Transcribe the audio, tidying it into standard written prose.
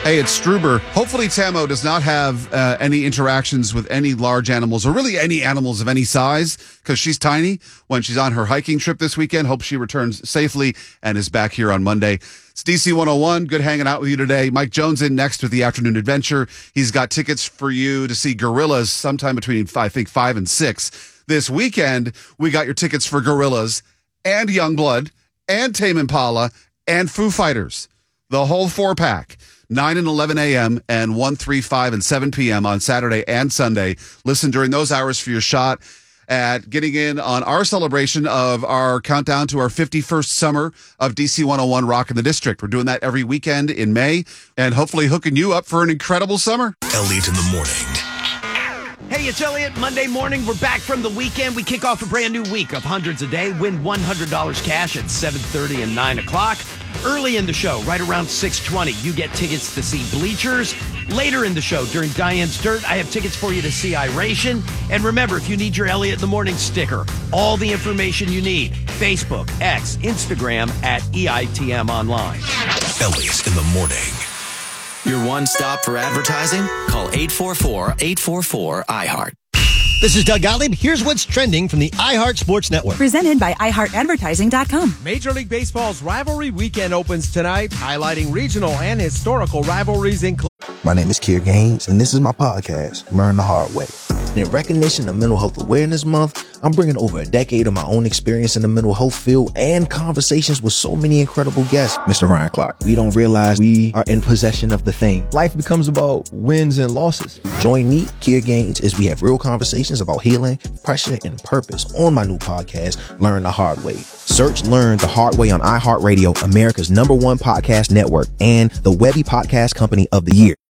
Hey, it's Struber. Hopefully Tamo does not have any interactions with any large animals or really any animals of any size because she's tiny when she's on her hiking trip this weekend. Hope she returns safely and is back here on Monday. It's DC 101. Good hanging out with you today. Mike Jones in next with the Afternoon Adventure. He's got tickets for you to see Gorillaz sometime between, I think, 5 and 6. This weekend, we got your tickets for Gorillaz and Youngblood and Tame Impala and Foo Fighters. The whole 4-pack. 9 and 11 a.m. and 1, 3, 5, and 7 p.m. on Saturday and Sunday. Listen during those hours for your shot at getting in on our celebration of our countdown to our 51st summer of DC 101 Rock in the District. We're doing that every weekend in May and hopefully hooking you up for an incredible summer. Elliot in the morning. Hey, it's Elliot. Monday morning, we're back from the weekend. We kick off a brand new week of hundreds a day. Win $100 cash at 7:30 and 9 o'clock. Early in the show, right around 6:20, you get tickets to see Bleachers. Later in the show, during Diane's Dirt, I have tickets for you to see Iration. And remember, if you need your Elliot in the Morning sticker, all the information you need, Facebook, X, Instagram, at EITM Online. Elliot in the morning. Your one stop for advertising? Call 844-844-IHEART. This is Doug Gottlieb. Here's what's trending from the iHeart Sports Network. Presented by iHeartAdvertising.com. Major League Baseball's Rivalry Weekend opens tonight, highlighting regional and historical rivalries in My name is Kier Gaines, and this is my podcast, Learn the Hard Way. In recognition of Mental Health Awareness Month, I'm bringing over a decade of my own experience in the mental health field and conversations with so many incredible guests. Mr. Ryan Clark, we don't realize we are in possession of the thing. Life becomes about wins and losses. Join me, Kier Gaines, as we have real conversations about healing, pressure, and purpose on my new podcast, Learn the Hard Way. Search Learn the Hard Way on iHeartRadio, America's #1 podcast network, and the Webby Podcast Company of the Year.